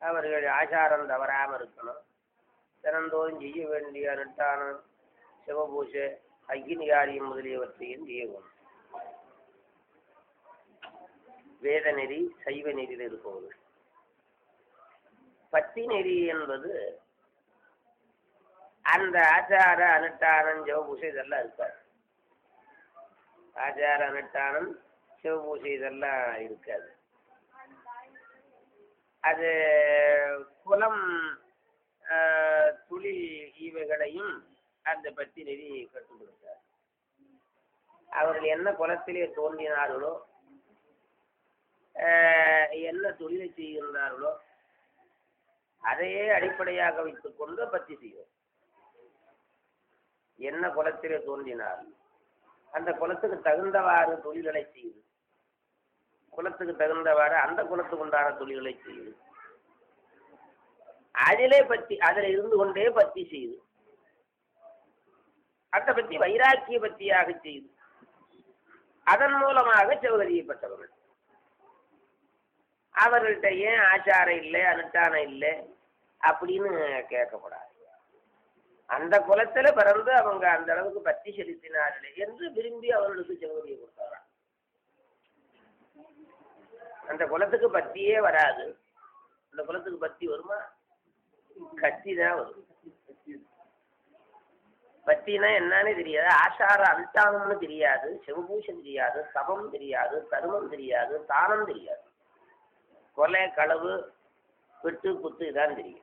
அவர்கள் ஆச்சாரம் தவறாமல் இருக்கணும். தினந்தோறும் செய்ய வேண்டிய அனுஷ்டானம், சிவபூஜை, அக்னிகாரியம் முதலியவற்றையும் செய்யணும். வேத நெறி சைவ நெறியில் இருப்பது. பத்தி நெறி என்பது அந்த ஆச்சார அனுஷ்டானம் சிவபூஜை இதெல்லாம் இருக்காது. ஆச்சார அனுஷ்டானம் சிவபூஜை இதெல்லாம் இருக்காது. அது குலம் தொழில் இவைகளையும் அந்த பத்தி நெறி கட்டுப்படுத்தார். அவர்கள் என்ன குலத்திலே தோன்றினார்களோ, என்ன தொழிலை செய்கின்றார்களோ அதையே அடிப்படையாக வைத்துக் கொண்டு பத்தி செய்வோம். என்ன குலத்திலே தோன்றினார் அந்த குலத்துக்கு தகுந்தவாறு தொழில்களை செய்யுது, குலத்துக்கு தகுந்தவாறு அந்த குலத்துக்கு உண்டான தொழில்களை செய்யுது. அதிலே பத்தி அதில் இருந்து கொண்டே பத்தி செய்யுது. அந்த பத்தி வைராக்கிய பத்தியாக செய்யுது. அதன் மூலமாக சிவகதியப்பட்டவர்கள். அவர்கள்ட்ட ஏன் ஆச்சாரம் இல்லை அனுஷ்டானம் இல்லை அப்படின்னு கேட்கக்கூடாது. அந்த குலத்துல பிறந்து அவங்க அந்த அளவுக்கு பத்தி செலுத்தினார்களே என்று விரும்பி அவர்களுக்கு சிவகதியை கொடுத்தாங்க. அந்த குலத்துக்கு பத்தியே வராது. அந்த குலத்துக்கு பத்தி வருமா? கத்தி தான் வரும். பத்தினா என்னன்னு தெரியாது, ஆச்சார அனுஷ்டானம்னு தெரியாது, சிவபூஷம் தெரியாது, சபம் தெரியாது, தர்மம் தெரியாது, தானம் தெரியாது. கொலை களவு வெட்டு குத்து இதான் தெரியும்.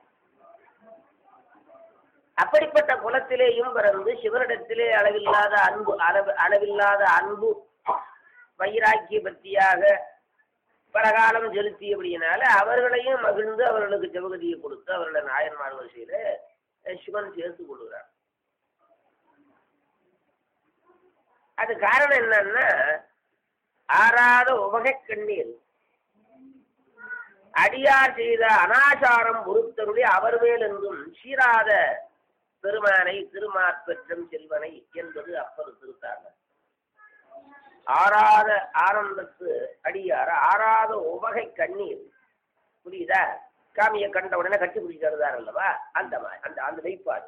அப்படிப்பட்ட குலத்திலேயும் பிறந்து சிவனிடத்திலே அளவில்லாத அன்பு வைராக்கிய பக்தியாக பரகாலம் செலுத்தியபடியினால அவர்களையும் மகிழ்ந்து அவர்களுக்கு சிவகதியை கொடுத்து அவர்களை நாயன்மார் வரிசையில சிவன் சேர்த்து கொள்கிறார். அது காரணம் என்னன்னா, ஆறாத உவகை கண்ணீர் அடியார் செய்த அனாசாரம் பொறுத்தருடைய அவர் மேல் என்றும் சீராத பெருமானை திருமாற்பெற்றம் செல்வனை என்பது அப்பது திருத்தாங்க. ஆறாத ஆனந்தத்து அடியார் ஆறாத உவகை கண்ணீர். புரியுதா? காமியை கண்ட உடனே கட்டி பிடிச்சாருதார் அல்லவா, அந்த மாதிரி அந்த அந்த வைப்பாடு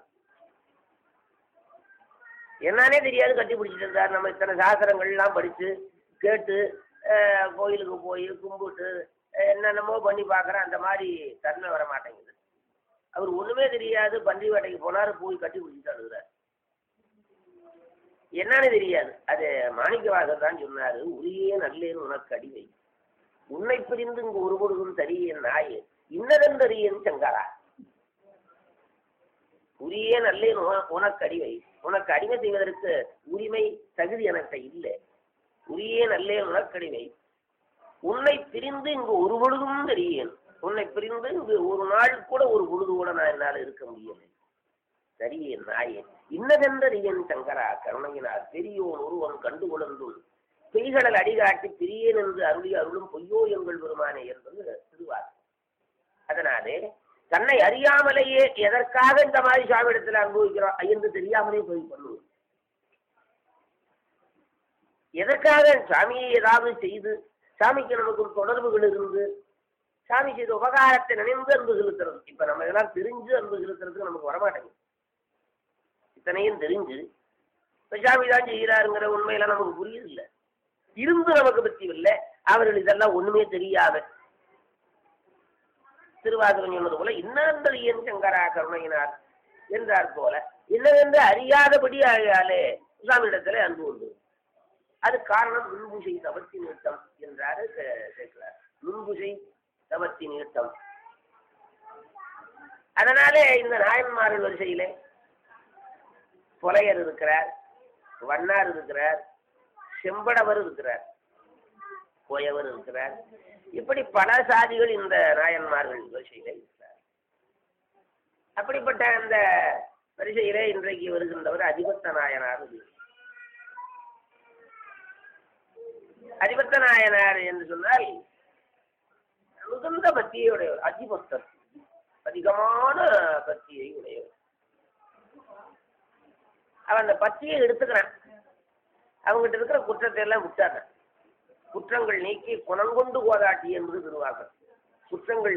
என்னன்னே தெரியாது கட்டி பிடிச்சிட்டு இருந்தார். நம்ம இத்தனை சாஸ்திரங்கள்லாம் படித்து கேட்டு கோயிலுக்கு போய் கும்பிட்டு என்னென்னமோ பண்ணி பார்க்குறேன், அந்த மாதிரி தன்மை வர மாட்டேங்குது. அவர் ஒன்றுமே தெரியாது, பன்றி வேட்டைக்கு போனார், போய் கட்டி பிடிச்சிட்டு அழுகிறார். என்னன்னு தெரியாது. அது மாணிக்கவாசர் தான் சொன்னாரு, உரியே நல்லேன் உனக்கு அடிவை உன்னை பிரிந்து இங்கு ஒரு பொழுதும் தரியன் நாயே இன்னதென்றறியன் சங்கரா. உரியே நல்லேன் உனக்கு அடிவை, உனக்கு அடிமை செய்வதற்கு உரிமை தகுதி எனக்கு இல்லை. உரியே நல்லேன் உனக்கு அடிவை உன்னை பிரிந்து இங்கு ஒரு பொழுதும் தெரியேன். உன்னை பிரிந்து இங்கு ஒரு நாள் கூட ஒரு பொழுது கூட நான் என்னால் இருக்க முடியலை. சரியேன் நாயேன் இன்னதென்றறியன் சங்கரா கருணையினார் பெரியோன் ஒருவன் கண்டு கொழுந்தும் பெய்கடல் அடிகாட்டி பிரியேன் என்று அருளும் பொய்யோ எங்கள் பெருமானே என்பது திருவார். அதனாலே தன்னை அறியாமலேயே எதற்காக இந்த மாதிரி சாமியிடத்தில் அனுபவிக்கிறோம் என்று தெரியாமலே போய் பண்ணுவோம். எதற்காக சாமியை ஏதாவது செய்து சாமிக்கு நமக்கு ஒரு தொடர்புகள் இருந்து சாமி செய்த உபகாரத்தை நினைந்து அன்பு செலுத்துறது. இப்ப நம்ம இதெல்லாம் தெரிஞ்சு அன்பு செலுத்துறதுக்கு நமக்கு வரமாட்டேங்குது. இத்தனையும் தெரிஞ்சு இப்ப சாமி தான் செய்கிறாருங்கிற உண்மையெல்லாம் நமக்கு புரியுது இல்லை, இருந்து நமக்கு பற்றி இல்லை. அவர்கள் இதெல்லாம் ஒண்ணுமே தெரியாத திருவாசகம் சொன்னது போல இன்னந்தறியன் சங்கரா கருணையினார் என்றார் போல இன்னதென்று அறியாதபடி ஆகையாலே சாமியிடத்திலே அன்பு உண்டு. அது காரணம் முன்புசை தவத்தி நீட்டம் என்றாரு சேர்க்கிறார். முன்புசை தவத்தி நீட்டம். அதனாலே இந்த நாயன்மார்கள் வரிசையிலே புலையர் இருக்கிறார், வண்ணார் இருக்கிறார், செம்படவர் இருக்கிறார், கோயவர் இருக்கிறார். இப்படி பல சாதிகள் இந்த நாயன்மார்கள் வரிசையிலே இருக்கிறார். அப்படிப்பட்ட அந்த வரிசையிலே இன்றைக்கு வருகின்றவர் அதிபத்த நாயனார். அதிபத்த நாயனார் என்று சொன்னால் மிகுந்த பக்தியை உடையவர். அதிபத்தர் அதிகமான பக்தியை உடையவர். அவன் அந்த பக்தியை எடுத்துக்கிறான். அவங்ககிட்ட இருக்கிற குற்றத்தை எல்லாம் விட்டாங்க. குற்றங்கள் நீக்கி குணங்கொண்டு கோதாட்டி என்பது திருவாசகம். குற்றங்கள்